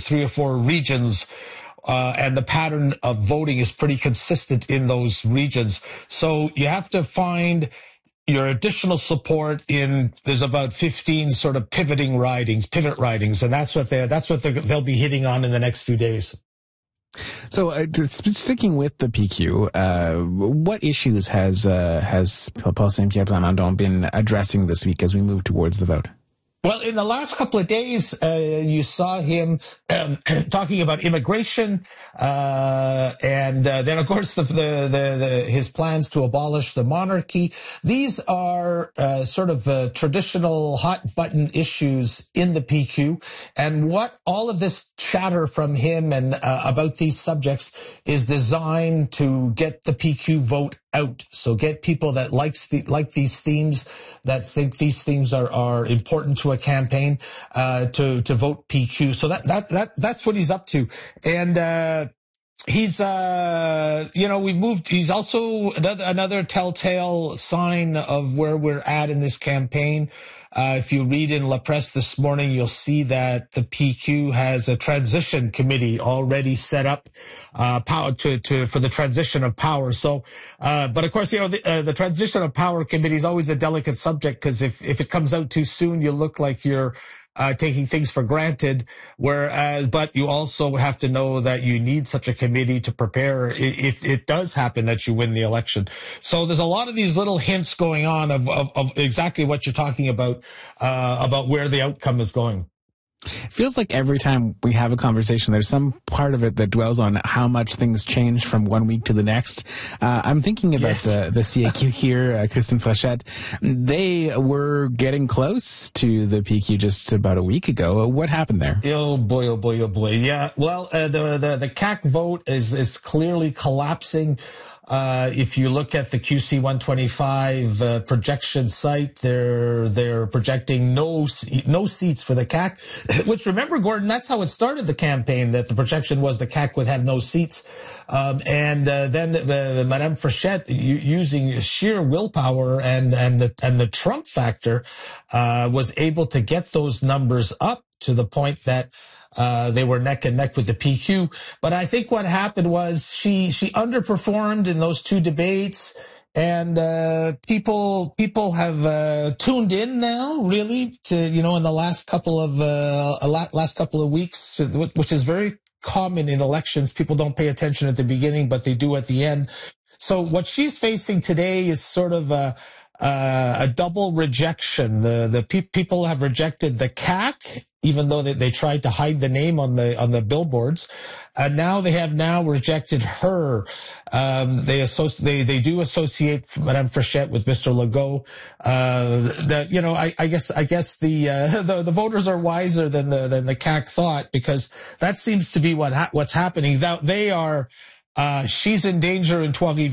3 or 4 regions. And the pattern of voting is pretty consistent in those regions. So you have to find your additional support there's about 15 sort of pivot ridings, and that's what they'll be hitting on in the next few days. So, sticking with the PQ, what issues has Paul Saint-Pierre Plamondon been addressing this week as we move towards the vote? Well, in the last couple of days, you saw him talking about immigration, and then, of course, his plans to abolish the monarchy. These are sort of traditional hot-button issues in the PQ, and what all of this chatter from him and about these subjects is designed to get the PQ vote out. So get people that like these themes, that think these themes are important to a campaign, to vote PQ. So that's what he's up to. And, he's also another telltale sign of where we're at in this campaign. If you read in La Presse this morning, you'll see that the PQ has a transition committee already set up, for the transition of power. So, but of course, the transition of power committee is always a delicate subject, because if it comes out too soon, you look like you're taking things for granted, but you also have to know that you need such a committee to prepare if it does happen that you win the election. So there's a lot of these little hints going on of exactly what you're talking about where the outcome is going. It feels like every time we have a conversation, there's some part of it that dwells on how much things change from one week to the next. I'm thinking about the CAQ here, Christine Fréchette. They were getting close to the PQ just about a week ago. What happened there? Oh boy, oh boy, oh boy. Yeah, well, the CAQ vote is clearly collapsing. If you look at the QC 125 projection site, they're projecting no seats for the CAQ, which, remember, Gordon, that's how it started the campaign, that the projection was the CAQ would have no seats. Then Madame Fréchette, using sheer willpower and the Trump factor, was able to get those numbers up to the point that they were neck and neck with the PQ. But I think what happened was she underperformed in those 2 debates, and people have tuned in now, really, to in the last couple of weeks, which is very common in elections. People don't pay attention at the beginning, but they do at the end. So what she's facing today is sort of a double rejection. The people have rejected the CAQ, even though they tried to hide the name on the billboards. And now they have rejected her. They do associate Madame Fréchette with Mr. Legault. I guess the voters are wiser than the CAQ thought, because that seems to be what's happening. She's in danger in Trois-Rivières.